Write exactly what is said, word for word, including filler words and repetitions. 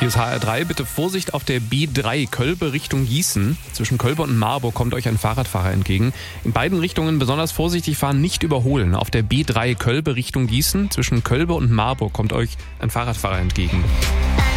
Hier ist H R drei, bitte Vorsicht auf der B drei Kölbe Richtung Gießen. Zwischen Kölbe und Marburg kommt euch ein Fahrradfahrer entgegen. In beiden Richtungen besonders vorsichtig fahren, nicht überholen. Auf der B drei Kölbe Richtung Gießen, zwischen Kölbe und Marburg kommt euch ein Fahrradfahrer entgegen.